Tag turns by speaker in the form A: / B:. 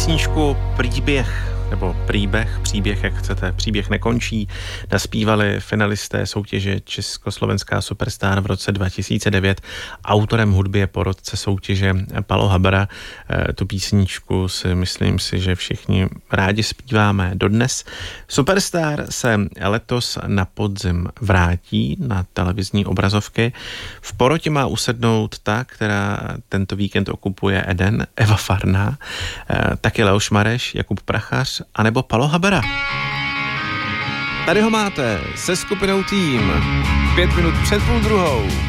A: písničku Příběh, jak chcete, Příběh nekončí, naspívali finalisté soutěže Československá Superstar v roce 2009. Autorem hudby je porotce soutěže Palo Habera. Tu písničku myslím si, že všichni rádi zpíváme dodnes. Superstar se letos na podzim vrátí na televizní obrazovky. V porotě má usednout ta, která tento víkend okupuje Eden, Eva Farná, taky Leoš Mareš, Jakub Prachař, anebo Palo Habera. Tady ho máte se skupinou Tým. 5 minut před 12:30.